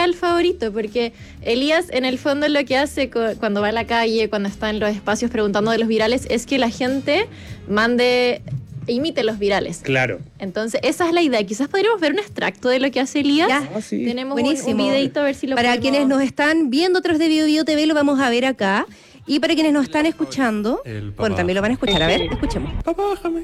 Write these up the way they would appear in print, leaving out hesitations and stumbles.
viral favorito, porque Elías en el fondo lo que hace cuando va a la calle, cuando está en los espacios preguntando de los virales, es que la gente imite los virales. Claro. Entonces, esa es la idea. Quizás podríamos ver un extracto de lo que hace Elías. Sí. Tenemos un videito, a ver si lo Para podemos... quienes nos están viendo a través de Bio TV, lo vamos a ver acá. Y para quienes nos están escuchando, bueno, también lo van a escuchar. A ver, escuchemos. Papá, bájame.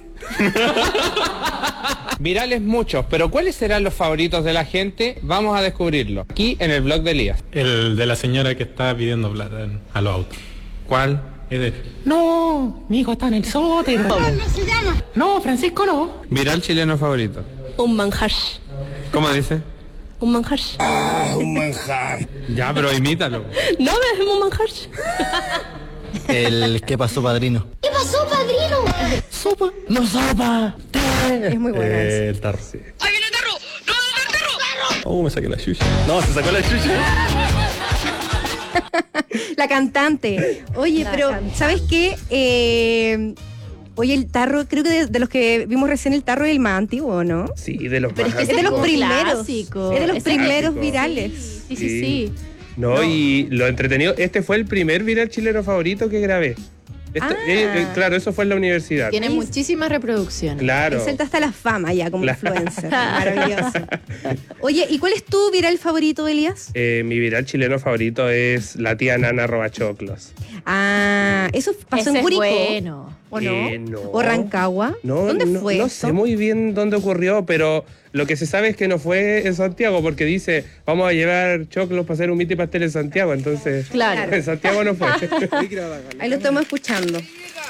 Virales muchos, pero ¿cuáles serán los favoritos de la gente? Vamos a descubrirlo aquí en el blog de Elías. El de la señora que está pidiendo plata a los autos. ¿Cuál? Es de, no, mi hijo está en el sótano. ¿Cómo se llama? No, Francisco no. Viral chileno favorito. Un manjar. ¿Cómo dice? Un manjar. Un manjar. Ya, pero imítalo. No, es un manjar. El ¿qué pasó, padrino? ¿Qué pasó, padrino? Sopa. No sopa. Es muy buena esa. El tarro. Sí. ¡Ahí viene el tarro! ¡No, el tarro! Me saqué la chucha. No, se sacó la chucha. La cantante. Oye, pero ¿sabes qué? Oye, el tarro, creo que de los que vimos recién, el tarro es el más antiguo, ¿no? Sí, de los Pero más es que Es de los antiguos. primeros. Clásico. Es de los Es primeros clásico. virales. Sí. No, y lo entretenido, este fue el primer viral chileno favorito que grabé. Claro, eso fue en la universidad. Tiene muchísimas reproducciones. Claro. Él salta hasta la fama ya como Claro. influencer. Maravilloso. Oye, ¿y cuál es tu viral favorito, Elías? Mi viral chileno favorito es la tía Nana roba choclos. Ah, eso pasó Ese en Curicó. es bueno. ¿O no? No. ¿O Rancagua? No, ¿Dónde no, fue no esto? sé muy bien dónde ocurrió, pero lo que se sabe es que no fue en Santiago, porque dice, vamos a llevar choclos para hacer un miti pastel en Santiago, entonces Claro. en Santiago no fue. Ahí lo estamos escuchando.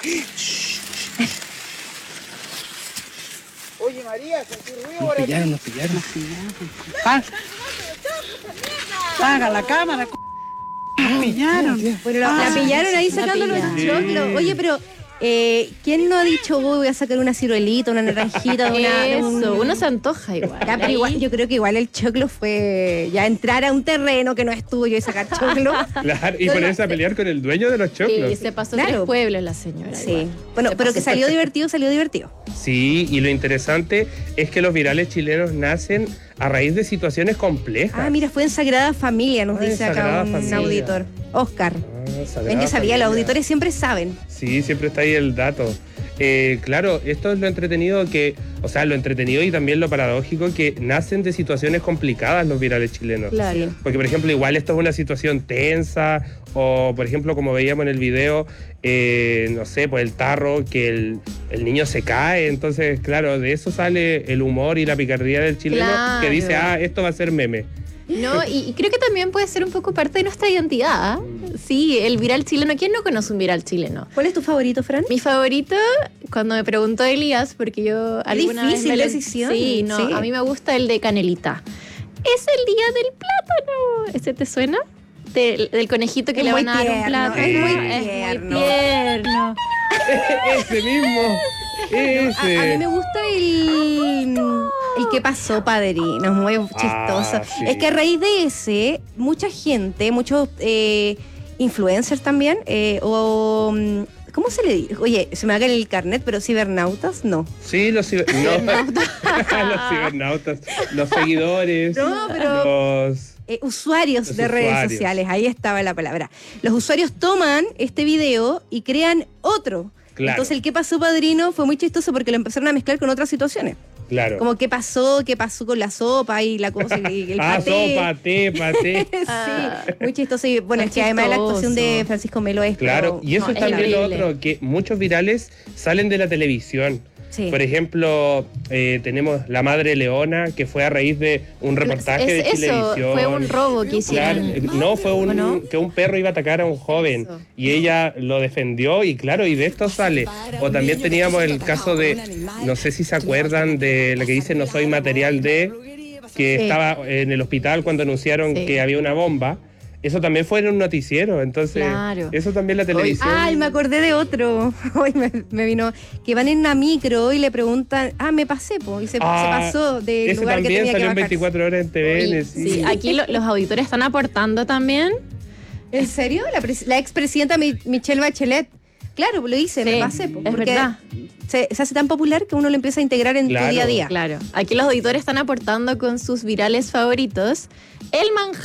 Oye, María, sentí ruido. Nos pillaron. Paga la cámara, Nos pillaron. Bueno, la pillaron ahí sacando los pillaron. choclos. Oye, pero ¿quién no ha dicho voy a sacar una ciruelita, una naranjita? Eso, uno se antoja igual. Ya, pero igual, yo creo que igual el choclo fue ya entrar a un terreno que no es tuyo y sacar choclo. Claro, y ponerse a pelear con el dueño de los choclos. Sí, se pasó Claro. 3 pueblos la señora. Sí. igual. Bueno, Se pero pasó. que salió divertido, salió divertido. Sí, y lo interesante es que los virales chilenos nacen a raíz de situaciones complejas. Ah, mira, fue en Sagrada Familia, nos dice acá Sagrada un Familia. auditor. Oscar. Sagrada Ven, yo sabía, Familia. los auditores siempre saben. Sí, siempre está ahí el dato. Claro, esto es lo entretenido lo entretenido y también lo paradójico que nacen de situaciones complicadas los virales chilenos. Claro. Porque, por ejemplo, igual esto es una situación tensa, o, por ejemplo, como veíamos en el video, no sé, pues el tarro, que el niño se cae, entonces, claro, de eso sale el humor y la picardía del chileno, Claro. que dice, esto va a ser meme. No, y creo que también puede ser un poco parte de nuestra identidad. ¿Ah? Sí, el viral chileno. ¿Quién no conoce un viral chileno? ¿Cuál es tu favorito, Fran? Mi favorito, cuando me preguntó Elías, porque yo alguna vez Difícil me lo- decisión. Sí, no, Sí. a mí me gusta el de Canelita. Es el día del plátano. ¿Ese te suena? Del conejito que Es le muy van a dar un tierno, plátano. es muy Es muy tierno. Ese mismo. Ese. A mí me gusta el que pasó, padrino, es muy chistoso. sí. Es que a raíz de ese, mucha gente, muchos influencers también, ¿cómo se le dice? Oye, se me haga el carnet, pero cibernautas, no. Sí, los cibernautas. Los cibernautas. Los seguidores. No, pero- Los... Usuarios Los de redes usuarios. sociales, ahí estaba la palabra. Los usuarios toman este video y crean otro. Claro. Entonces el qué pasó, padrino, fue muy chistoso porque lo empezaron a mezclar con otras situaciones. Claro. Como qué pasó con la sopa y la cosa, y el paté. sopa, paté. Sí, muy chistoso. Y bueno, Muy es que además la chistoso. actuación de Francisco Melo es. Claro, pero- y eso no, es es también lo increíble. otro, que muchos virales salen de la televisión. Sí. Por ejemplo, tenemos La Madre Leona, que fue a raíz de un reportaje de Eso, Chilevisión. fue un robo que Claro, hicieron. no, fue ¿O no? que un perro iba a atacar a un joven Eso. y ella lo defendió y claro, y de esto sale. O también teníamos el caso de, no sé si se acuerdan de la que dice no soy material de, que Sí. estaba en el hospital cuando anunciaron Sí. que había una bomba. Eso también fue en un noticiero, entonces Claro. eso también la televisión. Ay, me acordé de otro. Hoy me vino. Que van en una micro y le preguntan, me pasé, po. Y se pasó del Ese lugar que también tenía que salió en bajarse. 24 horas en TVN. Sí, aquí los auditores están aportando también. ¿En serio? La expresidenta Michelle Bachelet. Claro, lo dice, Sí, me pasé, po. es Porque verdad. se hace tan popular que uno lo empieza a integrar en Claro. tu día a día. Claro. Aquí los auditores están aportando con sus virales favoritos. El manjar.